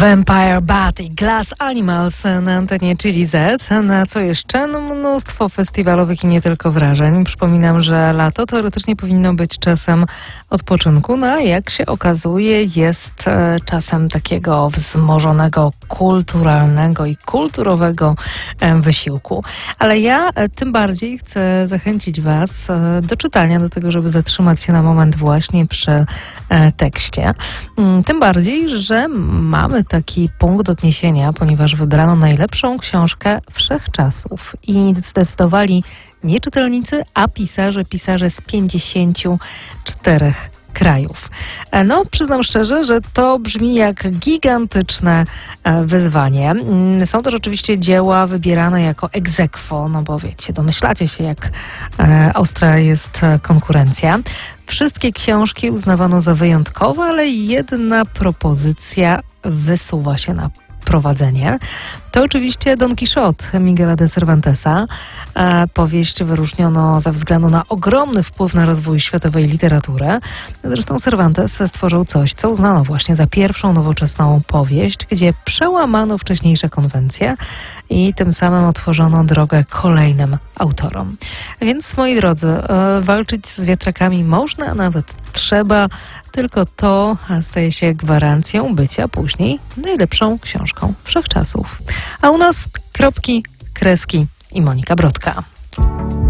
Vampire Bat i Glass Animals na antenie Chili Z. Na co jeszcze? No, mnóstwo festiwalowych i nie tylko wrażeń. Przypominam, że lato teoretycznie powinno być czasem odpoczynku, no a jak się okazuje jest czasem takiego wzmożonego, kulturalnego i kulturowego wysiłku. Ale ja tym bardziej chcę zachęcić Was do czytania, do tego, żeby zatrzymać się na moment właśnie przy tekście. Tym bardziej, że mamy taki punkt odniesienia, ponieważ wybrano najlepszą książkę wszechczasów i zdecydowali nie czytelnicy, a pisarze z 54 krajów. No, przyznam szczerze, że to brzmi jak gigantyczne wyzwanie. Są też oczywiście dzieła wybierane jako ex aequo, no bo wiecie, domyślacie się, jak ostra jest konkurencja. Wszystkie książki uznawano za wyjątkowe, ale jedna propozycja wysuwa się na prowadzenie. To oczywiście Don Quixote Miguela de Cervantesa. Powieść wyróżniono ze względu na ogromny wpływ na rozwój światowej literatury. Zresztą Cervantes stworzył coś, co uznano właśnie za pierwszą nowoczesną powieść, gdzie przełamano wcześniejsze konwencje i tym samym otworzono drogę kolejnym autorom. Więc, moi drodzy, walczyć z wiatrakami można, a nawet trzeba, tylko to staje się gwarancją bycia później najlepszą książką wszechczasów. A u nas kropki, kreski i Monika Brodka.